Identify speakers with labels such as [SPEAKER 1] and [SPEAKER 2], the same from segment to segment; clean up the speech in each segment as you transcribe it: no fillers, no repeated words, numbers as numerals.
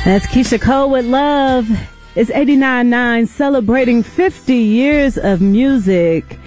[SPEAKER 1] That's Keisha Cole with Love. It's 89.9 celebrating 50 years of music.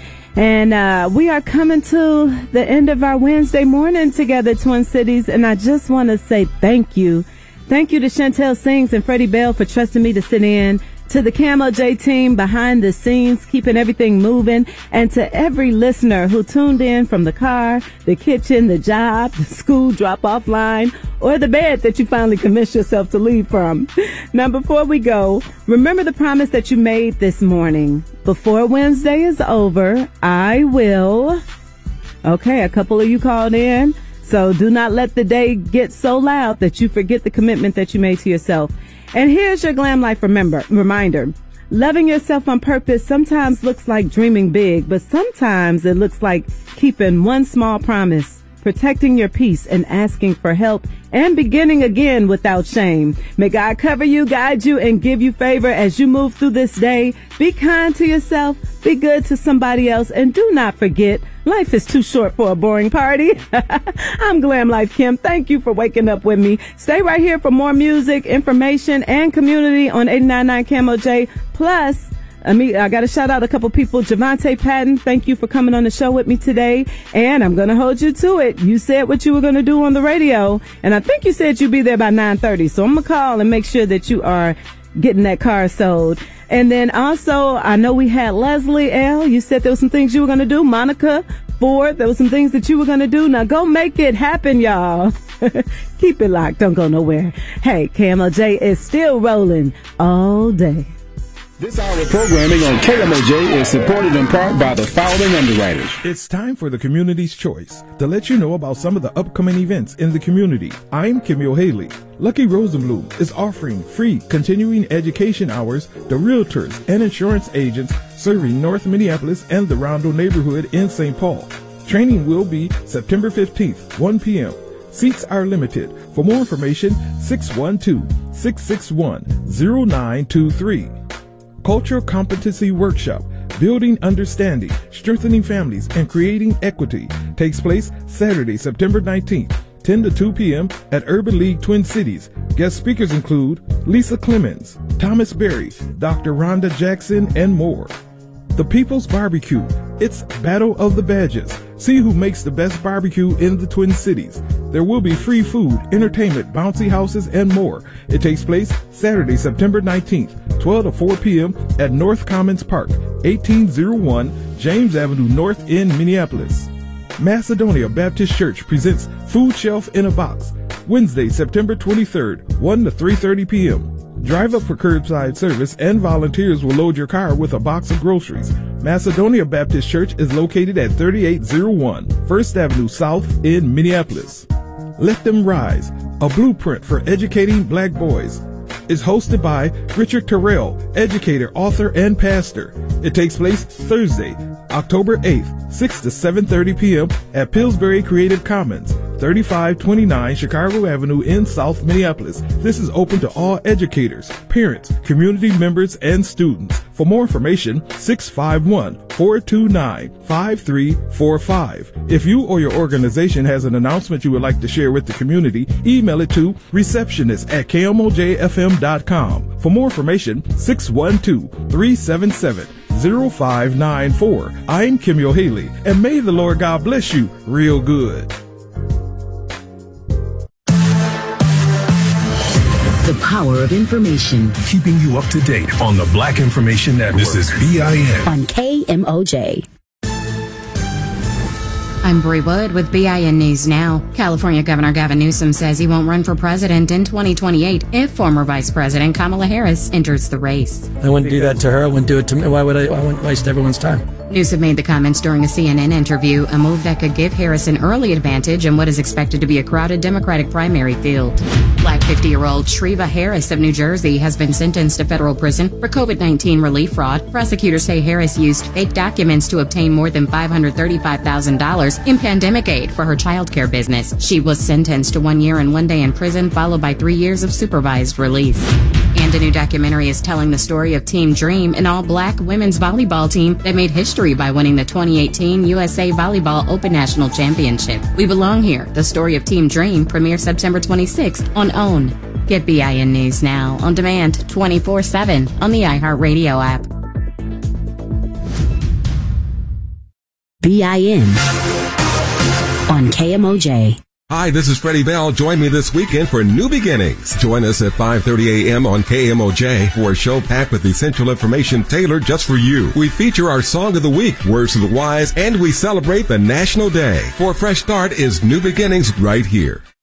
[SPEAKER 1] And we are coming to the end of our Wednesday morning together, Twin Cities. And I just want to say thank you. Thank you to Chantel Sings and Freddie Bell for trusting me to sit in. To the Camo J team behind the scenes, keeping everything moving, and to every listener who tuned in from the car, the kitchen, the job, the school drop-off line, or the bed that you finally convinced yourself to leave from. Now, before we go, remember the promise that you made this morning. Before Wednesday is over, I will... Okay, a couple of you called in, so do not let the day get so loud that you forget the commitment that you made to yourself. And here's your Glam Life reminder. Loving yourself on purpose sometimes looks like dreaming big, but sometimes it looks like keeping one small promise, protecting your peace, and asking for help, and beginning again without shame. May God cover you, guide you, and give you favor as you move through this day. Be kind to yourself, be good to somebody else, and do not forget, life is too short for a boring party. I'm Glam Life Kim. Thank you for waking up with me. Stay right here for more music, information, and community on 89.9 Camo J. Plus, I got to shout out a couple people. Javante Patton, thank you for coming on the show with me today. And I'm going to hold you to it. You said what you were going to do on the radio. And I think you said you'd be there by 9:30. So I'm going to call and make sure that you are getting that car sold. And then also, I know we had Leslie L. You said there were some things you were going to do. Monica Ford, there were some things that you were going to do. Now go make it happen, y'all. Keep it locked. Don't go nowhere. Hey, Camo J is still rolling all day.
[SPEAKER 2] This hour of programming on KMOJ is supported in part by the following underwriters.
[SPEAKER 3] It's time for the Community's Choice to let you know about some of the upcoming events in the community. I'm Kimio Haley. Lucky Rosenblum is offering free continuing education hours to realtors and insurance agents serving North Minneapolis and the Rondo neighborhood in St. Paul. Training will be September 15th, 1 p.m. Seats are limited. For more information, 612-661-0923. Cultural Competency Workshop, Building Understanding, Strengthening Families, and Creating Equity takes place Saturday, September 19th, 10 to 2 p.m. at Urban League Twin Cities. Guest speakers include Lisa Clemens, Thomas Berry, Dr. Rhonda Jackson, and more. The People's Barbecue. It's Battle of the Badges. See who makes the best barbecue in the Twin Cities. There will be free food, entertainment, bouncy houses, and more. It takes place Saturday, September 19th, 12 to 4 p.m. at North Commons Park, 1801 James Avenue North in Minneapolis. Macedonia Baptist Church presents Food Shelf in a Box, Wednesday, September 23rd, 1 to 3:30 p.m. Drive up for curbside service and volunteers will load your car with a box of groceries. Macedonia Baptist Church is located at 3801 First Avenue South in Minneapolis. Let Them Rise, a blueprint for educating black boys, is hosted by Richard Terrell, educator, author, and pastor. It takes place Thursday, October 8th, 6 to 7:30 p.m. at Pillsbury Creative Commons, 3529 Chicago Avenue in South Minneapolis. This is open to all educators, parents, community members, and students. For more information, 651-429-5345. If you or your organization has an announcement you would like to share with the community, email it to receptionist@kmojfm.com. For more information, 612-377-0594. I'm Kimio Haley, and may the Lord God bless you real good.
[SPEAKER 4] The power of information.
[SPEAKER 5] Keeping you up to date on the Black Information Network. This is BIN.
[SPEAKER 4] On KMOJ.
[SPEAKER 6] I'm Bree Wood with BIN News Now. California Governor Gavin Newsom says he won't run for president in 2028 if former Vice President Kamala Harris enters the race.
[SPEAKER 7] I wouldn't do that to her. I wouldn't do it to me. Why would I wouldn't waste everyone's time?
[SPEAKER 6] Newsom made the comments during a CNN interview, a move that could give Harris an early advantage in what is expected to be a crowded Democratic primary field. Black 50-year-old Shreva Harris of New Jersey has been sentenced to federal prison for COVID-19 relief fraud. Prosecutors say Harris used fake documents to obtain more than $535,000 in pandemic aid for her childcare business. She was sentenced to 1 year and 1 day in prison, followed by 3 years of supervised release. And a new documentary is telling the story of Team Dream, an all-black women's volleyball team that made history by winning the 2018 USA Volleyball Open National Championship. We Belong Here, the story of Team Dream, premieres September 26th on OWN. Get BIN News now, on demand, 24/7, on the iHeartRadio app.
[SPEAKER 4] BIN on KMOJ.
[SPEAKER 8] Hi, this is Freddie Bell. Join me this weekend for New Beginnings. Join us at 5:30 a.m. on KMOJ for a show packed with essential information tailored just for you. We feature our Song of the Week, Words of the Wise, and we celebrate the National Day. For a fresh start is New Beginnings right here.